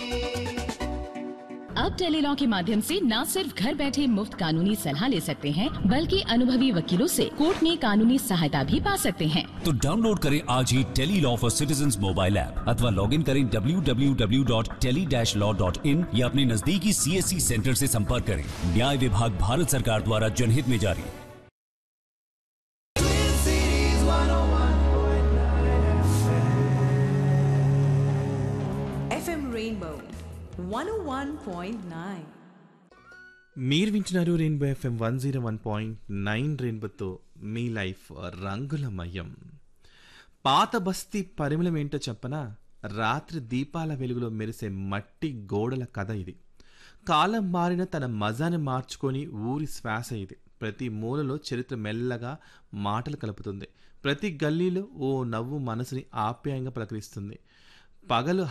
अब टेलीलॉ के माध्यम से न सिर्फ घर बैठे मुफ्त कानूनी सलाह ले सकते हैं, बल्कि अनुभवी वकीलों से कोर्ट में कानूनी सहायता भी पा सकते हैं। तो डाउनलोड करें आज ही Tele-Law for citizens mobile app अथवा लॉग इन करें www.tele-law.in या अपने नजदीकी CSC सेंटर से संपर्क करें। न्याय विभाग भारत सरकार द्वारा जनहित में जारी। FM Rainbow 101.9. మీరు వింటున్నారు రెయిన్బో FM 101.9 రెయిన్బోతో మీ లైఫ్ రంగులమయం. పాత బస్తీ పరిమళం ఏంటో చెప్పనా? రాత్రి దీపాల వెలుగులో మెరిసే మట్టి గోడల కథ ఇది. కాలం మారిన తన మజాని మార్చుకొని ఊరి శ్వాస ఇది. ప్రతి మూలలో చరిత్ర మెల్లగా మాటలు కలుపుతుంది. ప్రతి గల్లీలో ఓ నవ్వు మనసుని ఆప్యాయంగా పలకరిస్తుంది. పగలు